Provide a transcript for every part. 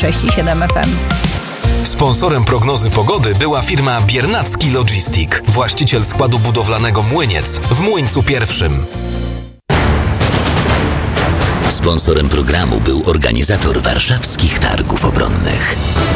96 i 7 FM. Sponsorem prognozy pogody była firma Biernacki Logistic, właściciel składu budowlanego Młyniec w Młyńcu Pierwszym. Sponsorem programu był organizator warszawskich targów obronnych.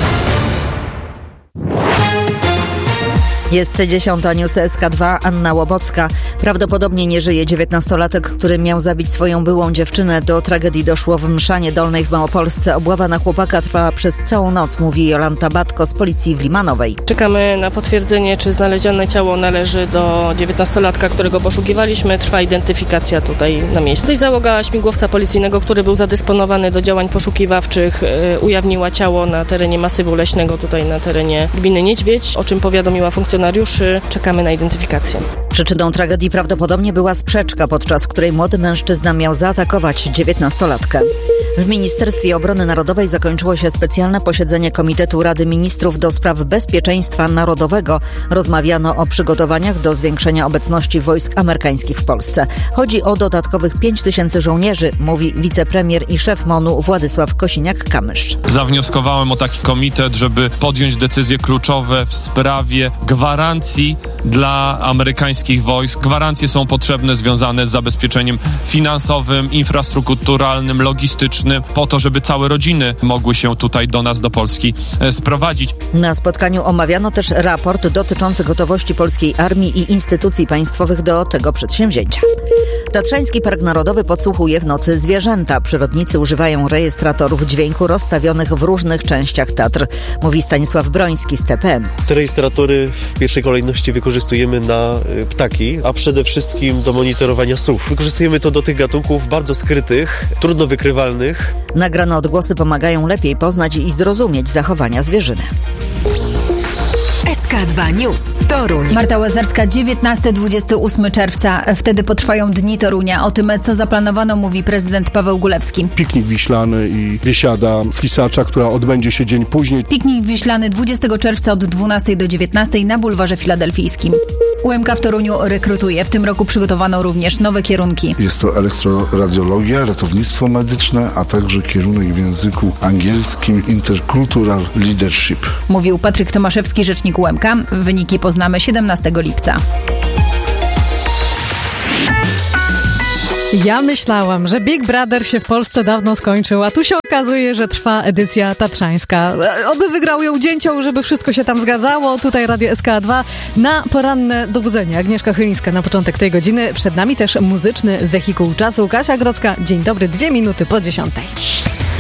Jest 10. News SK2, Anna Łobocka. Prawdopodobnie nie żyje 19-latek, który miał zabić swoją byłą dziewczynę. Do tragedii doszło w Mszanie Dolnej w Małopolsce. Obława na chłopaka trwała przez całą noc, mówi Jolanta Batko z policji w Limanowej. Czekamy na potwierdzenie, czy znalezione ciało należy do 19-latka, którego poszukiwaliśmy. Trwa identyfikacja tutaj na miejscu. Tutaj załoga śmigłowca policyjnego, który był zadysponowany do działań poszukiwawczych, ujawniła ciało na terenie masywu leśnego, tutaj na terenie gminy Niedźwiedź, o czym powiadomiła funkcjonariuszy. Czekamy na identyfikację. Przyczyną tragedii prawdopodobnie była sprzeczka, podczas której młody mężczyzna miał zaatakować 19-latkę. W Ministerstwie Obrony Narodowej zakończyło się specjalne posiedzenie Komitetu Rady Ministrów do spraw bezpieczeństwa narodowego. Rozmawiano o przygotowaniach do zwiększenia obecności wojsk amerykańskich w Polsce. Chodzi o dodatkowych 5 000 żołnierzy, mówi wicepremier i szef MON-u Władysław Kosiniak-Kamysz. Zawnioskowałem o taki komitet, żeby podjąć decyzje kluczowe w sprawie gwarancji dla amerykańskich wojsk. Gwarancje są potrzebne, związane z zabezpieczeniem finansowym, infrastrukturalnym, logistycznym, po to, żeby całe rodziny mogły się tutaj do nas, do Polski sprowadzić. Na spotkaniu omawiano też raport dotyczący gotowości polskiej armii i instytucji państwowych do tego przedsięwzięcia. Tatrzański Park Narodowy podsłuchuje w nocy zwierzęta. Przyrodnicy używają rejestratorów dźwięku rozstawionych w różnych częściach Tatr, mówi Stanisław Broński z TPN. Te rejestratory w pierwszej kolejności wykorzystujemy na ptaki, a przede wszystkim do monitorowania sów. Wykorzystujemy to do tych gatunków bardzo skrytych, trudno wykrywalnych. Nagrane odgłosy pomagają lepiej poznać i zrozumieć zachowania zwierzyny. SK2 News. Toruń. Marta Łazarska, 19-28 czerwca. Wtedy potrwają Dni Torunia. O tym, co zaplanowano, mówi prezydent Paweł Gulewski. Piknik wiślany i biesiada w Kisacza, która odbędzie się dzień później. Piknik wiślany 20 czerwca od 12 do 19 na Bulwarze Filadelfijskim. UMK w Toruniu rekrutuje. W tym roku przygotowano również nowe kierunki. Jest to elektroradiologia, ratownictwo medyczne, a także kierunek w języku angielskim Intercultural Leadership. Mówił Patryk Tomaszewski, rzecznik UMK. Wyniki poznamy 17 lipca. Ja myślałam, że Big Brother się w Polsce dawno skończył, a tu się okazuje, że trwa edycja tatrzańska. Oby wygrał ją dzięcioł, żeby wszystko się tam zgadzało. Tutaj Radio SK2 na poranne dobudzenie. Agnieszka Chylińska na początek tej godziny. Przed nami też muzyczny wehikuł czasu. Kasia Grodzka, dzień dobry, 2 minuty po 10.